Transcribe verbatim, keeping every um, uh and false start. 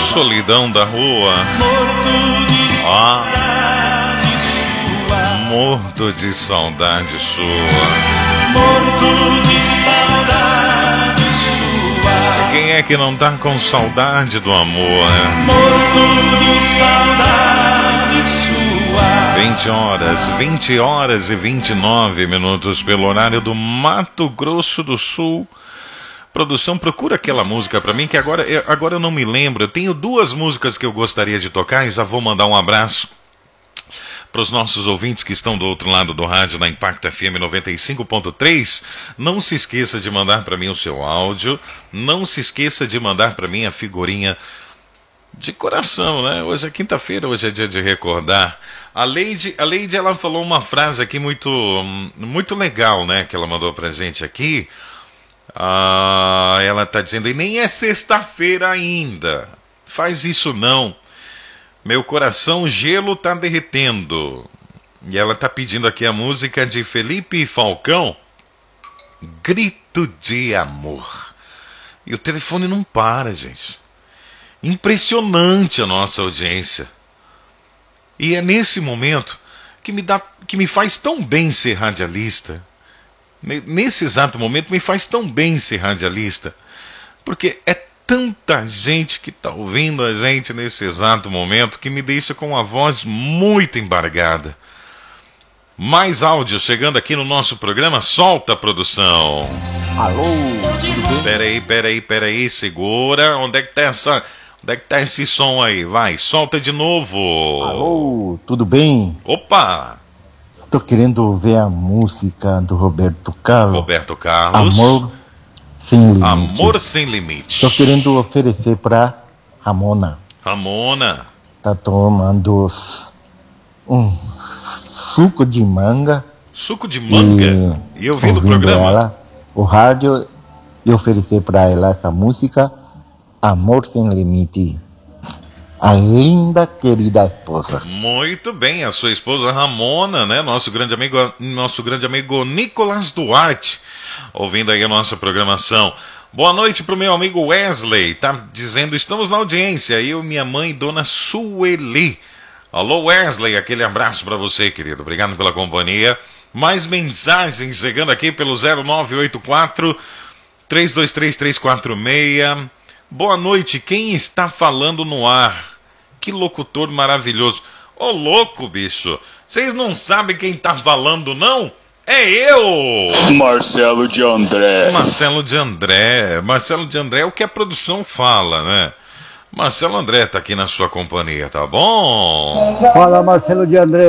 solidão da rua. Ah, morto de saudade sua. Morto de saudade sua. Quem é que não tá com saudade do amor, né? Morto de saudade sua. vinte horas, vinte horas e vinte e nove minutos pelo horário do Mato Grosso do Sul. Produção, procura aquela música pra mim, que agora, eu, agora eu não me lembro. Eu tenho duas músicas que eu gostaria de tocar e já vou mandar um abraço para os nossos ouvintes que estão do outro lado do rádio na Impacto F M noventa e cinco ponto três. Não se esqueça de mandar para mim o seu áudio. Não se esqueça de mandar para mim a figurinha de coração, né? Hoje é quinta-feira, hoje é dia de recordar. A Leide, a Leide, ela falou uma frase aqui muito, muito legal, né? Que ela mandou pra gente aqui. Ah, ela está dizendo, e nem é sexta-feira ainda. Faz isso não. Meu coração gelo tá derretendo. E ela tá pedindo aqui a música de Felipe Falcão, Grito de Amor. E o telefone não para, gente. Impressionante a nossa audiência. E é nesse momento que me dá, que me faz tão bem ser radialista. Nesse exato momento me faz tão bem ser radialista, porque é tanta gente que está ouvindo a gente nesse exato momento que me deixa com a voz muito embargada. Mais áudio chegando aqui no nosso programa. Solta a produção. Alô, tudo bem? Peraí, peraí, peraí, segura. Onde é que tá essa... Onde é que tá esse som aí? Vai, solta de novo. Alô, tudo bem? Opa! Tô querendo ver a música do Roberto Carlos. Roberto Carlos. Amor Sem Limite. Amor Sem Limite. Tô querendo oferecer pra Ramona. Ramona. Tá tomando um suco de manga. Suco de manga? E, e ouvindo o programa? Ela, o rádio, e oferecer pra ela essa música, Amor Sem Limite. A linda, querida esposa. Muito bem, a sua esposa Ramona, né? Nosso grande amigo, nosso grande amigo Nicolas Duarte, ouvindo aí a nossa programação. Boa noite pro meu amigo Wesley, tá dizendo, estamos na audiência, eu, minha mãe, Dona Sueli. Alô Wesley, aquele abraço para você, querido, obrigado pela companhia. Mais mensagens chegando aqui pelo zero nove oito quatro, três dois três, três quatro seis. Boa noite, quem está falando no ar? Que locutor maravilhoso. Ô louco, bicho, vocês não sabem quem está falando, não? É eu! Marcelo de André. Marcelo de André. Marcelo de André é o que a produção fala, né? Marcelo André está aqui na sua companhia, tá bom? Fala, Marcelo de André.